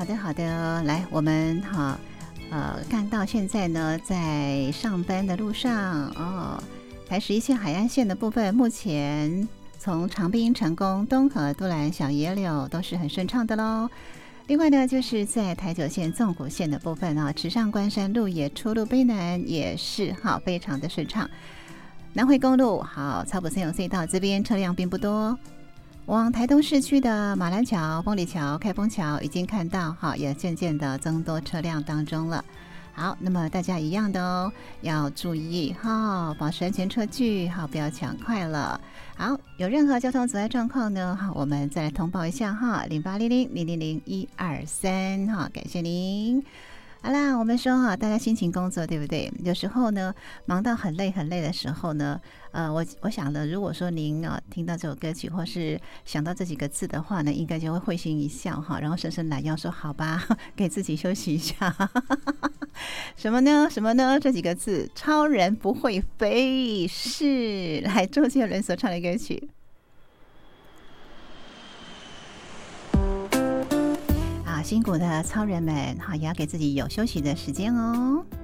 好的，好的，来，我们看到现在呢，在上班的路上哦，台11线海岸线的部分，目前从长滨、成功、东河、都兰、小野柳都是很顺畅的喽。另外呢，就是在台9线纵谷线的部分啊，池上关山路也出入卑南也是非常的顺畅。南回公路好，草埔森永隧道这边车辆并不多。往台东市区的马兰桥、丰里桥、开封桥已经看到也渐渐的增多车辆当中了。好，那么大家一样的哦，要注意保持安全车距，不要抢快了。好，有任何交通阻碍状况呢，我们再来通报一下0800-000-123感谢您。好啦，我们说大家辛勤工作，对不对？有时候呢，忙到很累很累的时候呢，我想呢，如果说您听到这首歌曲，或是想到这几个字的话呢，应该就会会心一笑然后伸伸懒腰说好吧，给自己休息一下。什么呢？什么呢？这几个字，超人不会飞，是来周杰伦所唱的歌曲。辛苦的超人们也要给自己有休息的时间哦。